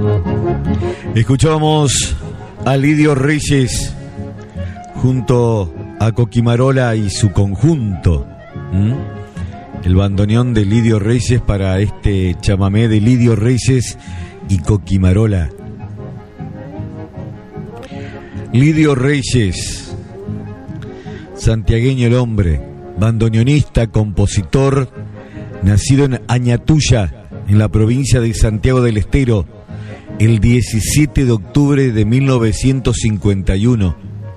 Escuchábamos a Lidio Reyes junto a Coquimarola y su conjunto. El bandoneón de Lidio Reyes para este chamamé de Lidio Reyes y Coquimarola. Lidio Reyes, santiagueño el hombre, bandoneonista, compositor, nacido en Añatuya, en la provincia de Santiago del Estero, el 17 de octubre de 1951.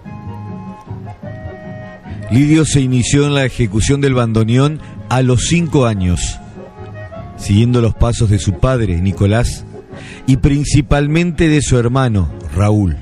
Lidio se inició en la ejecución del bandoneón a los 5 años, siguiendo los pasos de su padre, Nicolás, y principalmente de su hermano, Raúl.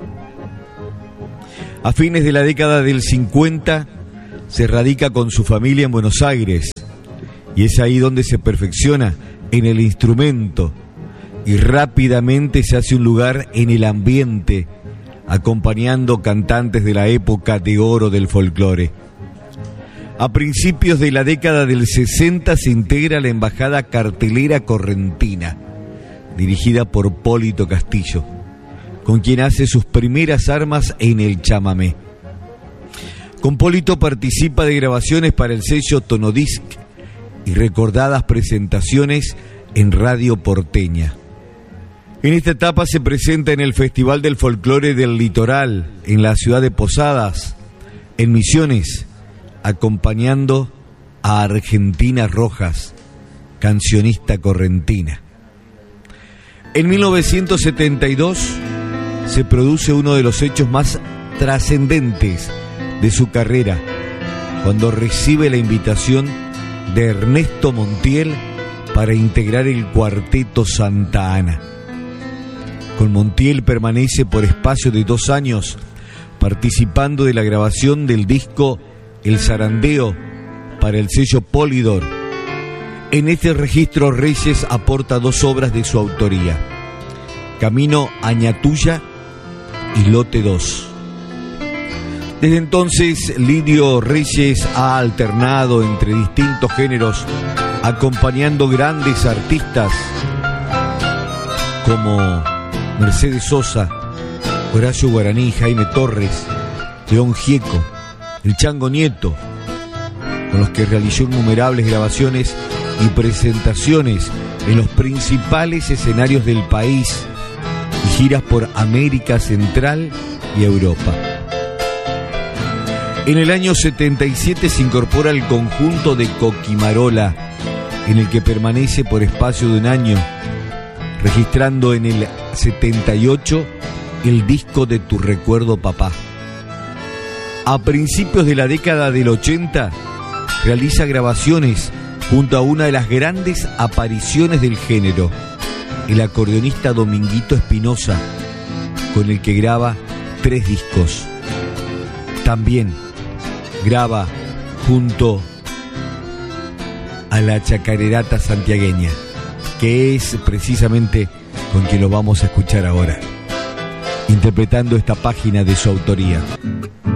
A fines de la década del 50, se radica con su familia en Buenos Aires, y es ahí donde se perfecciona en el instrumento, y rápidamente se hace un lugar en el ambiente, acompañando cantantes de la época de oro del folclore. A principios de la década del 60 se integra la Embajada Cartelera Correntina, dirigida por Polito Castillo, con quien hace sus primeras armas en el chamamé. Con Polito participa de grabaciones para el sello Tonodisc y recordadas presentaciones en Radio Porteña. En esta etapa se presenta en el Festival del Folclore del Litoral, en la ciudad de Posadas, en Misiones, acompañando a Argentina Rojas, cancionista correntina. En 1972 se produce uno de los hechos más trascendentes de su carrera, cuando recibe la invitación de Ernesto Montiel para integrar el cuarteto Santa Ana. Con Montiel permanece por espacio de 2 años, participando de la grabación del disco El Zarandeo para el sello Polydor. En este registro Reyes aporta 2 obras de su autoría: Camino a Añatuya y Lote 2. Desde entonces, Lidio Reyes ha alternado entre distintos géneros, acompañando grandes artistas como Mercedes Sosa, Horacio Guaraní, Jaime Torres, León Gieco, el Chango Nieto, con los que realizó innumerables grabaciones y presentaciones en los principales escenarios del país y giras por América Central y Europa. En el año 77 se incorpora al conjunto de Coquimarola, en el que permanece por espacio de 1 año, registrando en el 78 el disco de Tu Recuerdo Papá. A principios de la década del 80 realiza grabaciones junto a una de las grandes apariciones del género, el acordeonista Dominguito Espinosa, con el que graba 3 discos. También graba junto a la chacarerata santiagueña, que es precisamente con quien lo vamos a escuchar ahora, interpretando esta página de su autoría.